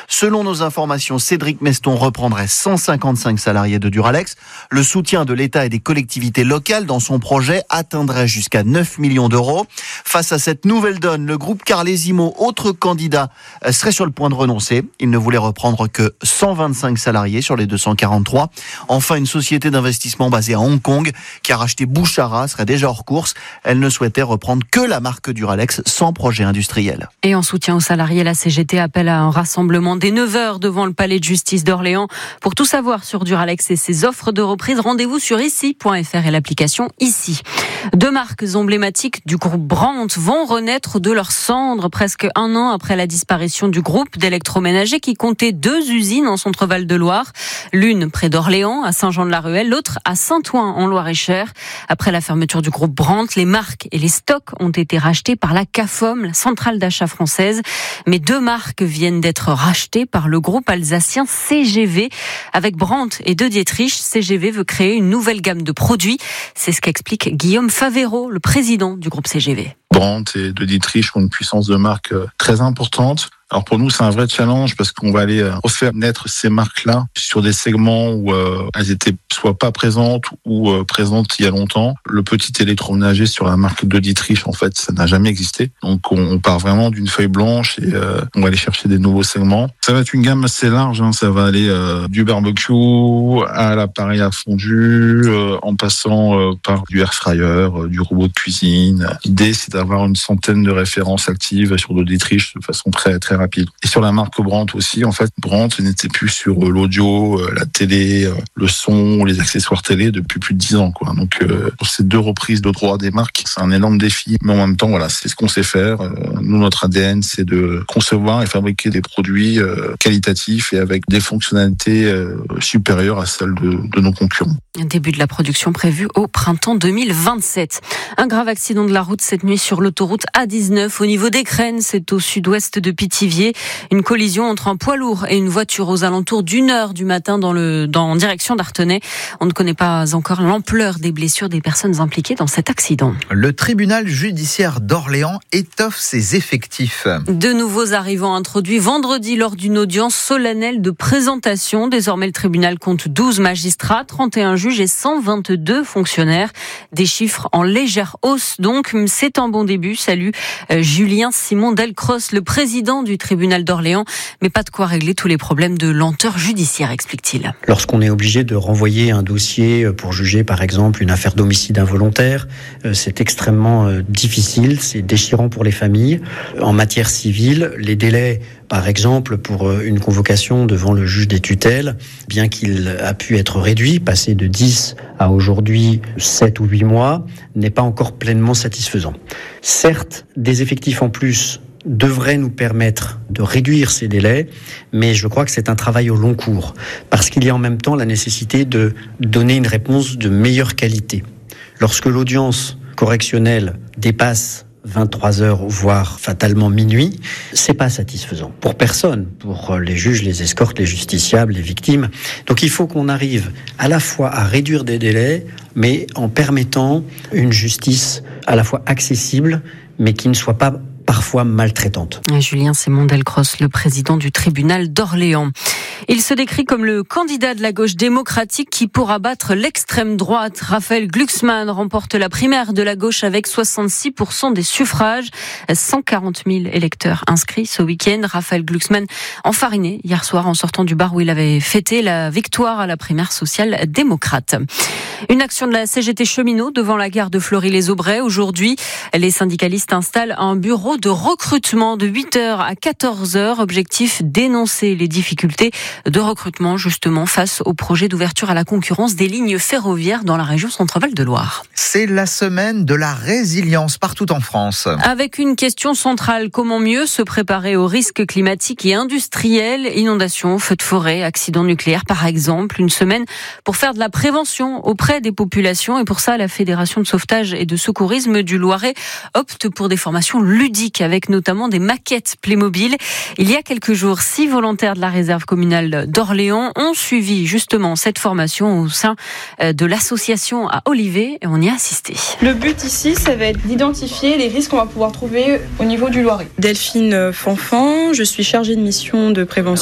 Selon nos informations, Cédric Meston reprendrait 155 salariés de Duralex. Le soutien de l'État et des collectivités locales dans son projet atteindrait jusqu'à 9 millions d'euros. Face à cette nouvelle donne, le groupe Carlesimo, autre candidat, serait sur le point de renoncer. Il ne voulait reprendre que 125 salariés sur les 243. Enfin, une société d'investissement basée à Hong Kong qui a racheté Bouchara serait déjà hors course. Elle ne souhaitait reprendre que la marque Duralex sans projet industriel. Et en soutien aux salariés, la CGT appelle à un rassemblement dès 9h devant le palais de justice d'Orléans. Pour tout savoir sur Duralex et ses offres de reprise, rendez-vous sur ici.fr et l'application Ici. 2 marques emblématiques du groupe Brandt vont renaître de leurs cendres presque un an après la disparition du groupe d'électroménager qui comptait 2 usines en Centre-Val de Loire. L'une près d'Orléans, à Saint-Jean-de-la-Ruelle, l'autre à Saint-Ouen, en Loire-et-Cher. Après la fermeture du groupe Brandt, les marques et les stocks ont été rachetés par la CAFOM, la centrale d'achat française. Mais 2 marques viennent d'être rachetées par le groupe alsacien CGV. Avec Brandt et De Dietrich, CGV veut créer une nouvelle gamme de produits. C'est ce qu'explique Guillaume Favero, le président du groupe CGV. Brandt et De Dietrich ont une puissance de marque très importante. Alors pour nous, c'est un vrai challenge parce qu'on va aller refaire naître ces marques-là sur des segments où elles étaient soit pas présentes ou présentes il y a longtemps. Le petit électroménager sur la marque De Dietrich, en fait, ça n'a jamais existé. Donc on part vraiment d'une feuille blanche et on va aller chercher des nouveaux segments. Ça va être une gamme assez large, hein. Ça va aller du barbecue à l'appareil à fondu, en passant par du air fryer, du robot de cuisine. L'idée, c'est d'avoir une centaine de références actives sur De Dietrich de façon très très rapide. Et sur la marque Brandt aussi, en fait, Brandt n'était plus sur l'audio, la télé, le son, les accessoires télé depuis plus de 10 ans, quoi. Donc, pour ces 2 reprises de droit des marques, c'est un énorme défi. Mais en même temps, voilà, c'est ce qu'on sait faire. Nous, notre ADN, c'est de concevoir et fabriquer des produits qualitatifs et avec des fonctionnalités supérieures à celles de nos concurrents. Un début de la production prévu au printemps 2027. Un grave accident de la route cette nuit sur l'autoroute A19 au niveau des Crennes, c'est au sud-ouest de Pithiviers. Une collision entre un poids lourd et une voiture aux alentours d'1h du matin en direction d'Artenay. On ne connaît pas encore l'ampleur des blessures des personnes impliquées dans cet accident. Le tribunal judiciaire d'Orléans étoffe ses effectifs. 2 nouveaux arrivants introduits vendredi lors d'une audience solennelle de présentation. Désormais, le tribunal compte 12 magistrats, 31 juges et 122 fonctionnaires. Des chiffres en légère hausse donc. C'est un bon début. Salut Julien Simon Delcros, le président du tribunal d'Orléans. Mais pas de quoi régler tous les problèmes de lenteur judiciaire, explique-t-il. Lorsqu'on est obligé de renvoyer un dossier pour juger par exemple une affaire d'homicide involontaire, c'est extrêmement difficile, c'est déchirant pour les familles. En matière civile, les délais, par exemple, pour une convocation devant le juge des tutelles, bien qu'il a pu être réduit, passé de 10 à aujourd'hui 7 ou 8 mois, n'est pas encore pleinement satisfaisant. Certes, des effectifs en plus devrait nous permettre de réduire ces délais, mais je crois que c'est un travail au long cours, parce qu'il y a en même temps la nécessité de donner une réponse de meilleure qualité. Lorsque l'audience correctionnelle dépasse 23 heures, voire fatalement minuit, c'est pas satisfaisant. Pour personne, pour les juges, les escortes, les justiciables, les victimes. Donc il faut qu'on arrive à la fois à réduire des délais, mais en permettant une justice à la fois accessible, mais qui ne soit pas parfois maltraitante. Julien Simon Delcros, le président du tribunal d'Orléans. Il se décrit comme le candidat de la gauche démocratique qui pourra battre l'extrême droite. Raphaël Glucksmann remporte la primaire de la gauche avec 66% des suffrages. 140 000 électeurs inscrits ce week-end. Raphaël Glucksmann enfariné hier soir en sortant du bar où il avait fêté la victoire à la primaire social-démocrate. Une action de la CGT cheminot devant la gare de Fleury-les-Aubrais. Aujourd'hui, les syndicalistes installent un bureau de recrutement de 8h à 14h. Objectif, dénoncer les difficultés de recrutement justement face au projet d'ouverture à la concurrence des lignes ferroviaires dans la région Centre-Val de Loire. C'est la semaine de la résilience partout en France. Avec une question centrale, comment mieux se préparer aux risques climatiques et industriels, inondations, feux de forêt, accidents nucléaires par exemple. Une semaine pour faire de la prévention auprès des populations et pour ça la Fédération de sauvetage et de secourisme du Loiret opte pour des formations ludiques avec notamment des maquettes Playmobil. Il y a quelques jours, 6 volontaires de la réserve communale d'Orléans ont suivi justement cette formation au sein de l'association à Olivet et on y a assisté. Le but ici, ça va être d'identifier les risques qu'on va pouvoir trouver au niveau du Loiret. Delphine Fanfan, je suis chargée de mission de prévention